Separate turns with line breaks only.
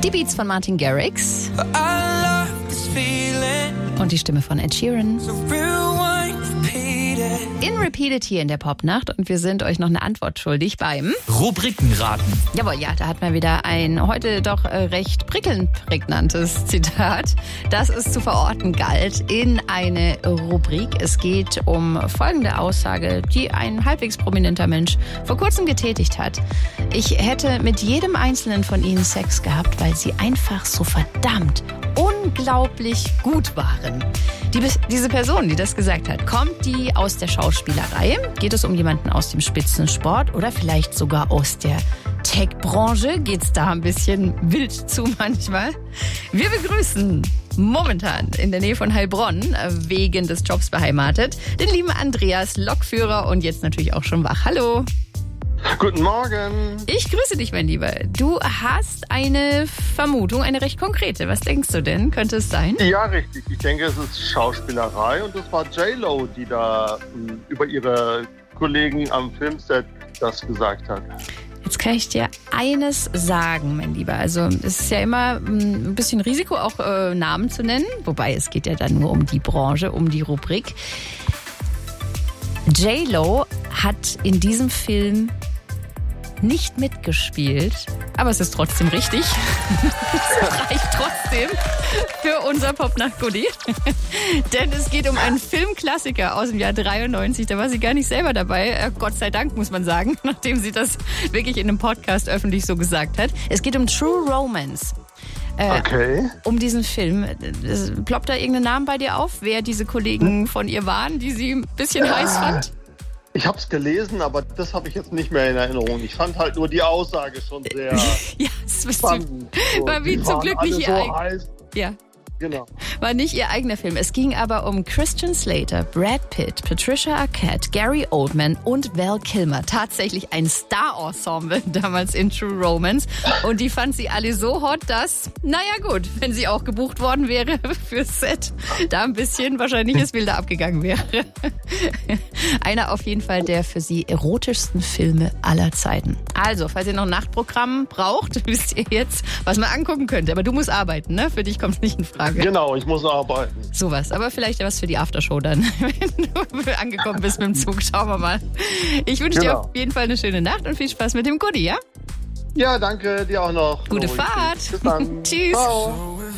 Die Beats von Martin Garrix. Und die Stimme von Ed Sheeran. In Repeated hier in der Popnacht und wir sind euch noch eine Antwort schuldig beim
Rubrikenraten.
Jawohl, ja, da hat man wieder ein heute doch recht prickelnd prägnantes Zitat, das es zu verorten galt in eine Rubrik. Es geht um folgende Aussage, die ein halbwegs prominenter Mensch vor kurzem getätigt hat. Ich hätte mit jedem einzelnen von ihnen Sex gehabt, weil sie einfach so verdammt unglaublich gut waren. Diese Person, die das gesagt hat, kommt die aus der Schauspielerei? Geht es um jemanden aus dem Spitzensport oder vielleicht sogar aus der Tech-Branche? Geht es da ein bisschen wild zu manchmal? Wir begrüßen momentan in der Nähe von Heilbronn, wegen des Jobs beheimatet, den lieben Andreas, Lokführer und jetzt natürlich auch schon wach. Hallo.
Guten Morgen.
Ich grüße dich, mein Lieber. Du hast eine Vermutung, eine recht konkrete. Was denkst du denn? Könnte es sein?
Ja, richtig. Ich denke, es ist Schauspielerei und es war J-Lo, die da über ihre Kollegen am Filmset das gesagt hat.
Jetzt kann ich dir eines sagen, mein Lieber. Also es ist ja immer ein bisschen Risiko, auch Namen zu nennen. Wobei, es geht ja dann nur um die Branche, um die Rubrik. J-Lo hat in diesem Film nicht mitgespielt, aber es ist trotzdem richtig. Es reicht trotzdem für unser Popnacht-Goodie. Denn es geht um einen Filmklassiker aus dem Jahr 93. Da war sie gar nicht selber dabei. Gott sei Dank, muss man sagen, nachdem sie das wirklich in einem Podcast öffentlich so gesagt hat. Es geht um True Romance.
Okay.
Um diesen Film. Ploppt da irgendein Name bei dir auf, wer diese Kollegen von ihr waren, die sie ein bisschen heiß fand?
Ich habe es gelesen, aber das habe ich jetzt nicht mehr in Erinnerung. Ich fand halt nur die Aussage schon sehr
ja, es
spannend.
War wie zum Glück nicht ihr
heiß.
Ja.
Genau.
War nicht ihr eigener Film. Es ging aber um Christian Slater, Brad Pitt, Patricia Arquette, Gary Oldman und Val Kilmer. Tatsächlich ein Star-Ensemble damals in True Romance. Und die fand sie alle so hot, dass, naja gut, wenn sie auch gebucht worden wäre fürs Set, da ein bisschen wahrscheinlich das Bilder abgegangen wäre. Einer auf jeden Fall der für sie erotischsten Filme aller Zeiten. Also, falls ihr noch ein Nachtprogramm braucht, wisst ihr jetzt, was man angucken könnte. Aber du musst arbeiten, ne? Für dich kommt es nicht in Frage.
Genau, ich muss arbeiten.
Sowas, aber vielleicht was für die Aftershow dann, wenn du angekommen bist mit dem Zug. Schauen wir mal. Ich wünsche dir auf jeden Fall eine schöne Nacht und viel Spaß mit dem Goodie, ja?
Ja, danke, dir auch noch.
Gute Fahrt.
Bis dann.
Tschüss.
Ciao.